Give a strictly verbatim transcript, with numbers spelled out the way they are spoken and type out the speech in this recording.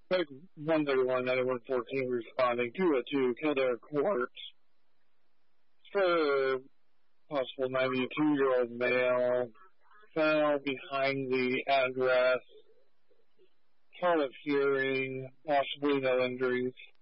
Like one thirty-one, ninety-one fourteen responding to a two Kildare Court for possible ninety-two-year-old male fell behind the address, hard of hearing, possibly no injuries.